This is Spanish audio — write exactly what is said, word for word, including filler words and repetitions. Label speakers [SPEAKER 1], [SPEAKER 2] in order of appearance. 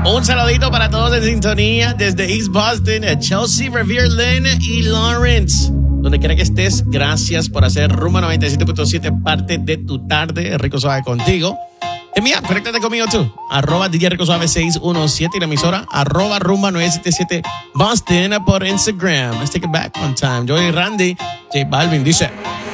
[SPEAKER 1] Un saludito para todos en sintonía desde East Boston, Chelsea, Revere, Lynn y Lawrence. Donde quiera que estés, gracias por hacer Rumba noventa y siete punto siete parte de tu tarde. Rico Suave contigo. Envía, conéctate conmigo tú. Arroba D J Rico Suave seis uno siete y la emisora. Arroba Rumba nueve siete siete Boston por Instagram. Let's take it back one time. Joey Randy, J Balvin dice...